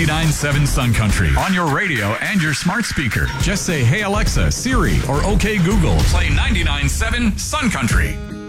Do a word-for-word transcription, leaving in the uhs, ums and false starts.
ninety-nine point seven Sun Country on your radio and your smart speaker. Just say, "Hey Alexa, Siri," or "Okay Google, play ninety-nine point seven Sun Country."